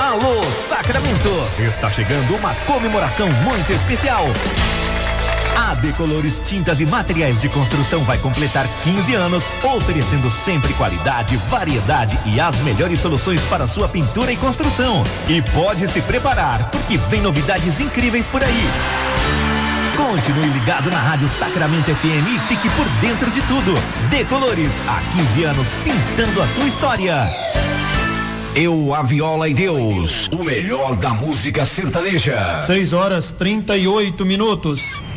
Alô Sacramento, está chegando uma comemoração muito especial. A Decolores Tintas e Materiais de Construção vai completar 15 anos, oferecendo sempre qualidade, variedade e as melhores soluções para sua pintura e construção. E pode se preparar, porque vem novidades incríveis por aí. Continue ligado na Rádio Sacramento FM e fique por dentro de tudo. Decolores, há 15 anos pintando a sua história. Eu, a Viola e Deus, o melhor da música sertaneja. 6 horas 38 minutos.